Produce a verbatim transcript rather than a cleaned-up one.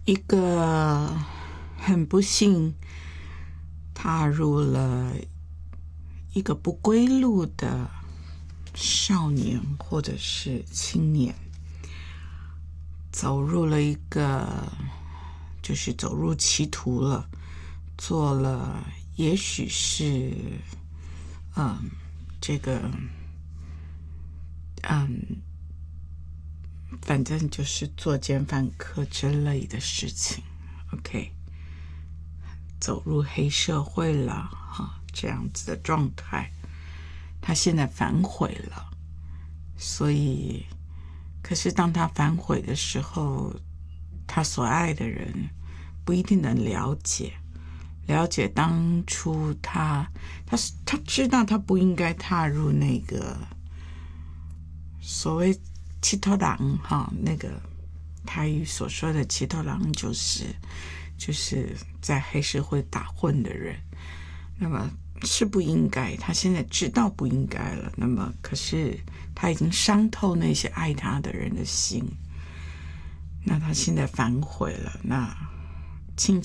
一个很不幸踏入了一个不归路的少年或者是青年，走入了一个就是走入歧途了，做了也许是嗯这个嗯反正就是作奸犯科之类的事情 OK 走入黑社会了哈，这样子的状态，他现在反悔了。所以可是当他反悔的时候，他所爱的人不一定能了解了解当初他他他知道他不应该踏入那个所谓七头狼哈，那个台语所说的七头狼就是就是在黑社会打混的人，那么是不应该，他现在知道不应该了，那么可是他已经伤透那些爱他的人的心，那他现在反悔了，那